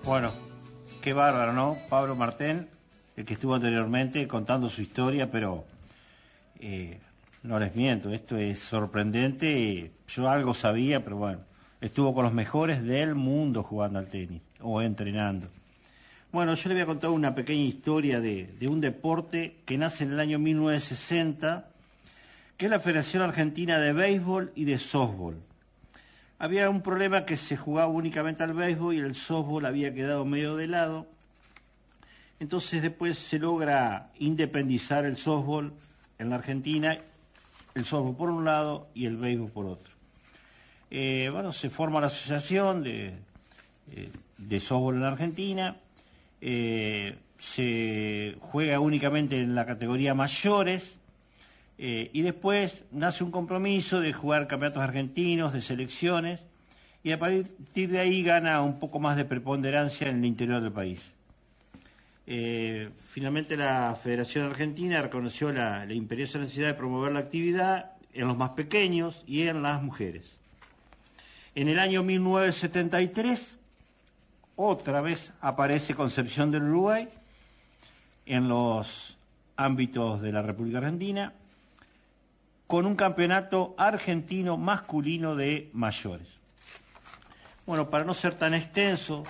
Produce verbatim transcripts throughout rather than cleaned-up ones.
Bueno, qué bárbaro, ¿no? Pablo Martén, el que estuvo anteriormente contando su historia, pero eh, no les miento, esto es sorprendente. Yo algo sabía, pero bueno, estuvo con los mejores del mundo jugando al tenis o entrenando. Bueno, yo le voy a contar una pequeña historia de, de un deporte que nace en el año mil novecientos sesenta, que es la Federación Argentina de Béisbol y de Softball. Había un problema que se jugaba únicamente al béisbol y el softball había quedado medio de lado. Entonces después se logra independizar el softball en la Argentina, el softball por un lado y el béisbol por otro. Eh, bueno, se forma la asociación de, eh, de softball en la Argentina, eh, se juega únicamente en la categoría mayores. Eh, y después nace un compromiso de jugar campeonatos argentinos, de selecciones, y a partir de ahí gana un poco más de preponderancia en el interior del país. Eh, finalmente la Federación Argentina reconoció la, la imperiosa necesidad de promover la actividad en los más pequeños y en las mujeres. En el año mil novecientos setenta y tres, otra vez aparece Concepción del Uruguay en los ámbitos de la República Argentina, con un campeonato argentino masculino de mayores. Bueno, para no ser tan extenso,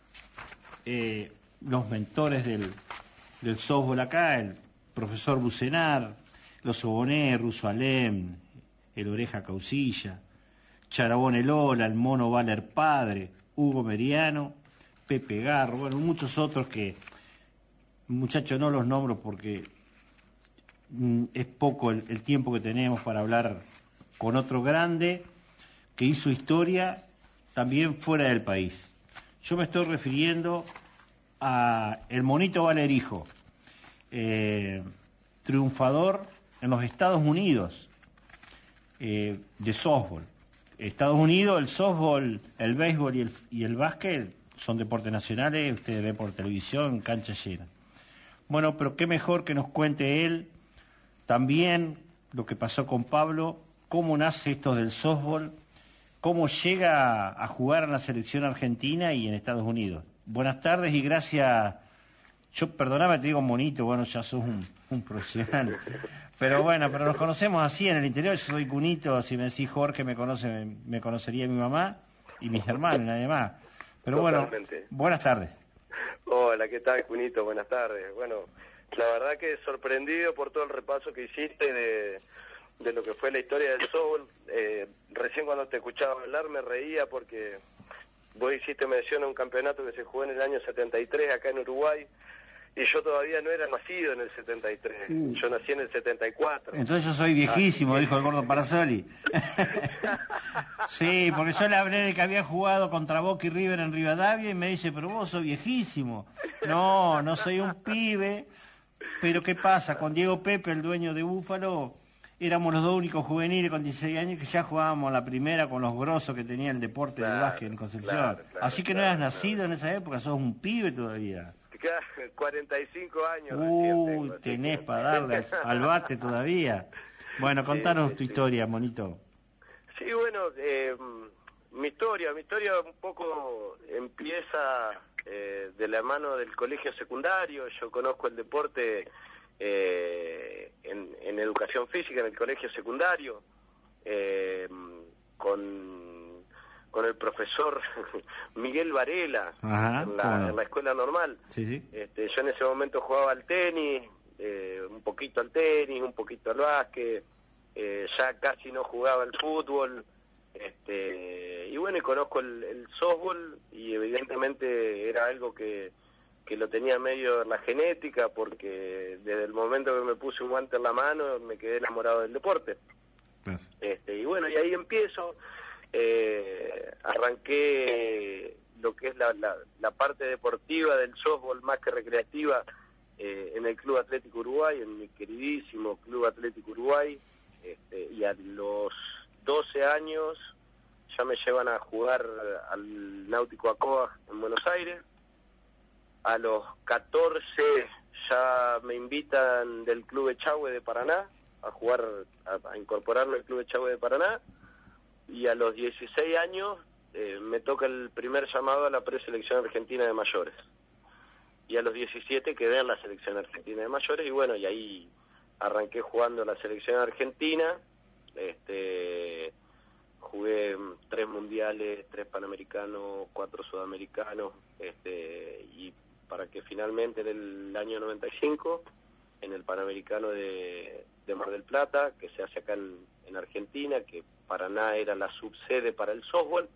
eh, los mentores del, del softball acá, el profesor Bucenar, los Oboné, Russo Alem, el Oreja Causilla, Charabone Lola, el Mono Valer Padre, Hugo Meriano, Pepe Garro, bueno, muchos otros que, muchachos, no los nombro porque es poco el, el tiempo que tenemos para hablar con otro grande que hizo historia también fuera del país. Yo me estoy refiriendo a el Monito Valerijo, eh, triunfador en los Estados Unidos eh, de softball. Estados Unidos, el softball, el béisbol y el, y el básquet son deportes nacionales, ustedes ven por televisión, cancha llena. Bueno, pero qué mejor que nos cuente él también lo que pasó con Pablo, cómo nace esto del softball, cómo llega a jugar en la selección argentina y en Estados Unidos. Buenas tardes y gracias. Yo, perdóname, te digo monito, bueno, ya sos un, un profesional. Pero bueno, pero nos conocemos así en el interior. Yo soy Cunito, si me decís Jorge, me conoce, me, me conocería mi mamá y mis hermanos, nadie más. Pero Totalmente. Bueno, buenas tardes. Hola, ¿qué tal, Cunito? Buenas tardes. Bueno, la verdad que sorprendido por todo el repaso que hiciste de, de lo que fue la historia del softball. Eh, recién cuando te escuchaba hablar me reía porque vos hiciste mención a un campeonato que se jugó en el año setenta y tres acá en Uruguay y yo todavía no era nacido en el setenta y tres, uh. yo nací en el setenta y cuatro. Entonces yo soy viejísimo, ah, dijo el gordo Parasoli. Sí, porque yo le hablé de que había jugado contra Boca y River en Rivadavia y me dice, pero vos sos viejísimo. No, no soy un pibe. Pero ¿qué pasa? Con Diego Pepe, el dueño de Búfalo, éramos los dos únicos juveniles con dieciséis años que ya jugábamos la primera con los grosos que tenía el deporte claro, del básquet en Concepción. Claro, claro, Así que claro, no eras claro. nacido en esa época, sos un pibe todavía. cuarenta y cinco años. Uy, uh, tenés para darle al, al bate todavía. Bueno, contanos sí, sí, tu sí. historia, monito. Sí, bueno, eh, mi historia, mi historia un poco empieza eh, de la mano del colegio secundario. Yo conozco el deporte eh, en, en educación física en el colegio secundario, eh, con... con el profesor Miguel Varela. Ajá, en, la, bueno. en la escuela normal. Sí, sí. Este, yo en ese momento jugaba al tenis, eh, un poquito al tenis, un poquito al básquet, eh, ya casi no jugaba al fútbol, este, y bueno, y conozco el, el softball y evidentemente era algo que, que lo tenía medio en la genética porque desde el momento que me puse un guante en la mano me quedé enamorado del deporte. Pues. Este, y bueno, y ahí empiezo. Eh, arranqué lo que es la, la, la parte deportiva del softball más que recreativa eh, en el Club Atlético Uruguay, en mi queridísimo Club Atlético Uruguay, este, y a los doce años ya me llevan a jugar al Náutico Acoa en Buenos Aires. A los catorce ya me invitan del Club Echagüe de Paraná a jugar, a, a incorporarme al Club Echagüe de Paraná. Y a los dieciséis años eh, me toca el primer llamado a la preselección argentina de mayores. Y a los diecisiete quedé en la selección argentina de mayores, y bueno, y ahí arranqué jugando la selección argentina. Este, jugué tres mundiales, tres panamericanos, cuatro sudamericanos, este, y para que finalmente en el año noventa y cinco, en el Panamericano de, de Mar del Plata, que se hace acá en, en Argentina, que Paraná era la subsede para el softball,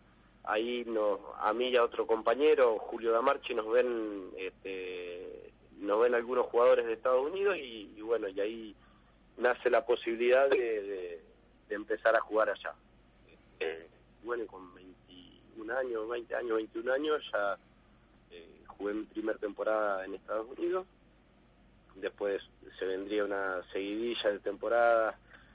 ahí nos, a mí y a otro compañero, Julio Damarchi, nos ven este, nos ven algunos jugadores de Estados Unidos, y, y bueno, y ahí nace la posibilidad de, de, de empezar a jugar allá. Eh, bueno, con veintiún años, veinte años, veintiún años, ya eh, jugué mi primera temporada en Estados Unidos. Después se vendría una seguidilla de temporadas,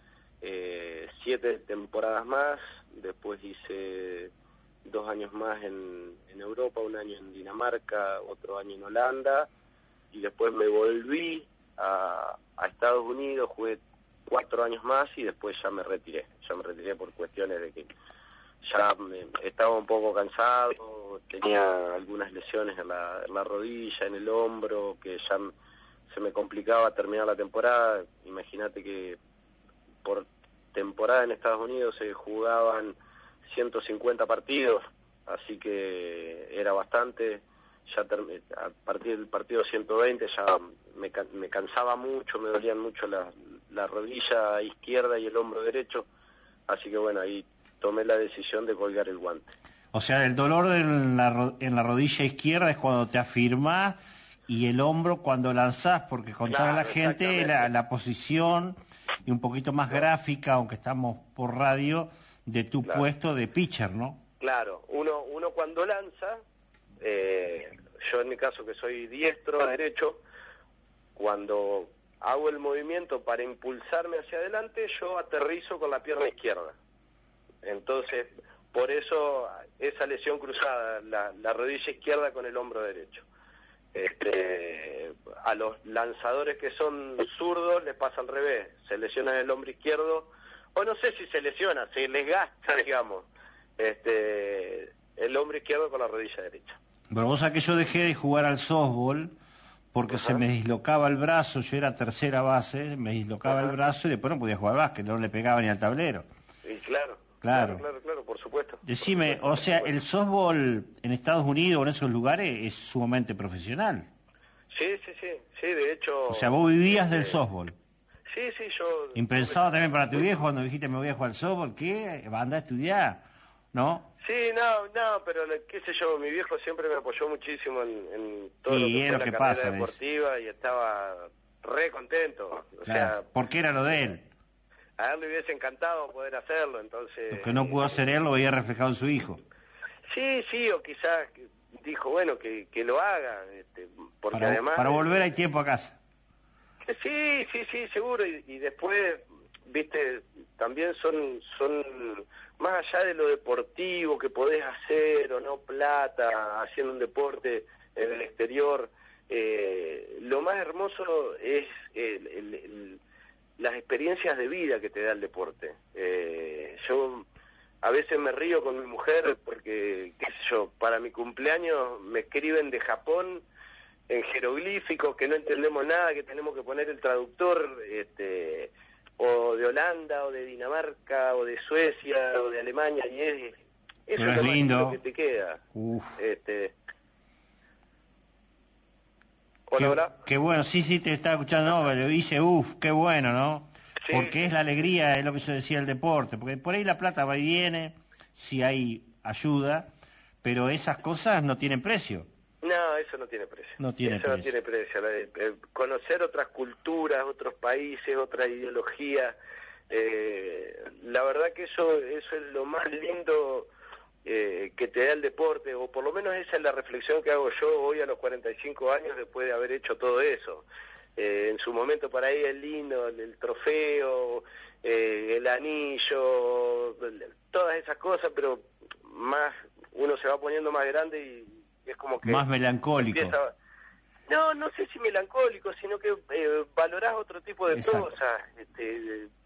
eh, siete temporadas más. Después hice dos años más en, en Europa, un año en Dinamarca, otro año en Holanda, y después me volví a, a Estados Unidos, jugué cuatro años más y después ya me retiré. Ya me retiré por cuestiones de que ya me, estaba un poco cansado, tenía algunas lesiones en la, en la rodilla, en el hombro, que ya se me complicaba terminar la temporada. Imagínate que por temporada en Estados Unidos se jugaban ciento cincuenta partidos, así que era bastante. Ya a partir del partido ciento veinte ya me, me cansaba mucho, me dolían mucho la, la rodilla izquierda y el hombro derecho, así que bueno, ahí tomé la decisión de colgar el guante. O sea, el dolor en la, en la rodilla izquierda es cuando te afirmás, y el hombro cuando lanzás, porque contar claro, a la gente la, la posición y un poquito más claro. gráfica, aunque estamos por radio, de tu claro. puesto de pitcher, ¿no? Claro, uno, uno cuando lanza, eh, yo en mi caso que soy diestro, derecho, cuando hago el movimiento para impulsarme hacia adelante, yo aterrizo con la pierna izquierda. Entonces, por eso esa lesión cruzada, la, la rodilla izquierda con el hombro derecho. Este, a los lanzadores que son zurdos les pasa al revés, se lesionan el hombro izquierdo, o no sé si se lesiona, se les gasta, digamos, este, el hombro izquierdo con la rodilla derecha. Pero vos sabés que yo dejé de jugar al softball porque Ajá. se me dislocaba el brazo, yo era tercera base, me dislocaba Ajá. el brazo y después no podía jugar al básquet, no le pegaba ni al tablero. Y claro, claro, claro, claro, claro, por supuesto. Decime, por supuesto, o sea, por el softball en Estados Unidos o en esos lugares es sumamente profesional. Sí, sí, sí, sí, de hecho... O sea, vos vivías este, del softball. Sí, sí, yo... Impensado también para tu viejo cuando dijiste me voy a jugar al softball, ¿qué? ¿Va a andar a estudiar? ¿No? Sí, no, no, pero qué sé yo, mi viejo siempre me apoyó muchísimo en, en todo y lo que fue lo la que carrera pasa, deportiva ¿ves? Y estaba re contento. O claro, sea, porque era lo de él. A él le hubiese encantado poder hacerlo, entonces... Lo que no pudo hacer él lo veía reflejado en su hijo. Sí, sí, o quizás dijo, bueno, que, que lo haga, este, porque para, además... Para volver hay tiempo a casa. Sí, sí, sí, seguro, y, y después, viste, también son, son, más allá de lo deportivo que podés hacer o no plata, haciendo un deporte en el exterior, eh, lo más hermoso es el, el, el, las experiencias de vida que te da el deporte. Eh, yo a veces me río con mi mujer porque, qué sé yo, para mi cumpleaños me escriben de Japón en jeroglíficos que no entendemos nada, que tenemos que poner el traductor, este, o de Holanda, o de Dinamarca, o de Suecia, o de Alemania, y es, eso es lo más lindo que te queda. Uf. Este, Hola, qué, hola. Qué bueno, sí, sí, te estaba escuchando, no, pero dice, uff, qué bueno, ¿no? Sí. Porque es la alegría, es lo que yo decía del deporte, porque por ahí la plata va y viene, si hay ayuda, pero esas cosas no tienen precio. No, eso no tiene precio. No tiene eso precio. no tiene precio. Eh, eh, conocer otras culturas, otros países, otras ideologías, eh, la verdad que eso, eso es lo más lindo eh, que te da el deporte, o por lo menos esa es la reflexión que hago yo hoy a los cuarenta y cinco años después de haber hecho todo eso. Eh, en su momento para ahí es lindo el, el trofeo, eh, el anillo, todas esas cosas, pero más uno se va poniendo más grande y es como que... Más melancólico. Empieza... No, no sé si melancólico, sino que eh, valorás otro tipo de Exacto. cosas, este,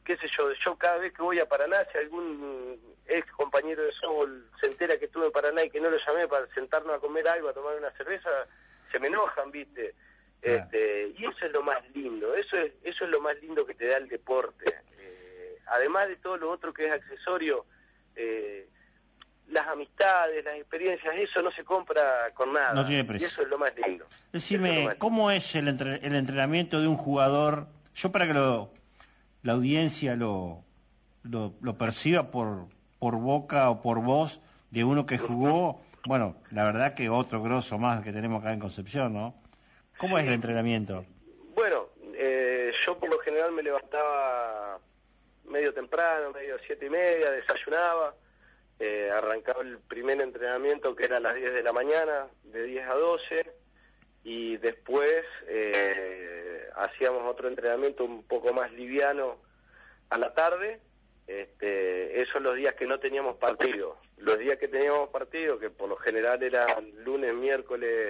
qué sé yo, yo cada vez que voy a Paraná, si algún ex compañero de softball se entera que estuve en Paraná y que no lo llamé para sentarnos a comer algo, a tomar una cerveza, se me enojan, ¿viste? Claro. Este, y eso es lo más lindo, eso es, eso es lo más lindo que te da el deporte. Eh, además de todo lo otro que es accesorio, eh, las amistades, las experiencias, eso no se compra con nada. No tiene precio. Y eso es lo más lindo. Decime, es más ¿cómo lindo. es el, entre, el entrenamiento de un jugador? Yo para que lo, la audiencia lo, lo, lo perciba por, por boca o por voz de uno que jugó, bueno, la verdad que otro grosso más que tenemos acá en Concepción, ¿no? ¿Cómo sí. es el entrenamiento? Bueno, eh, yo por lo general me levantaba medio temprano, medio siete y media, desayunaba. Eh, arrancaba el primer entrenamiento que era a las diez de la mañana, de diez a doce, y después eh, hacíamos otro entrenamiento un poco más liviano a la tarde. Este, esos los días que no teníamos partido. Los días que teníamos partido, que por lo general eran lunes, miércoles,